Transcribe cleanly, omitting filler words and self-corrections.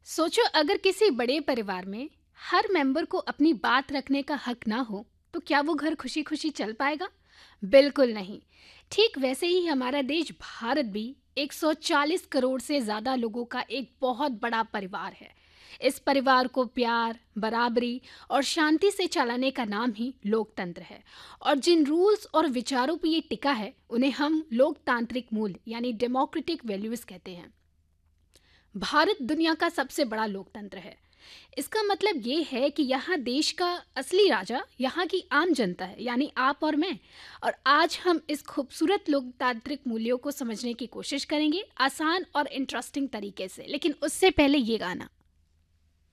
सोचो अगर किसी बड़े परिवार में हर मेंबर को अपनी बात रखने का हक ना हो तो क्या वो घर खुशी खुशी चल पाएगा? बिल्कुल नहीं। ठीक वैसे ही हमारा देश भारत भी 140 करोड़ से ज्यादा लोगों का एक बहुत बड़ा परिवार है। इस परिवार को प्यार, बराबरी और शांति से चलाने का नाम ही लोकतंत्र है। और जिन रूल्स और विचारों पर ये टिका है उन्हें हम लोकतांत्रिक मूल्य यानी डेमोक्रेटिक वैल्यूज कहते हैं। भारत दुनिया का सबसे बड़ा लोकतंत्र है। इसका मतलब ये है कि यहाँ देश का असली राजा यहाँ की आम जनता है, यानी आप और मैं। और आज हम इस खूबसूरत लोकतांत्रिक मूल्यों को समझने की कोशिश करेंगे, आसान और इंटरेस्टिंग तरीके से। लेकिन उससे पहले ये गाना।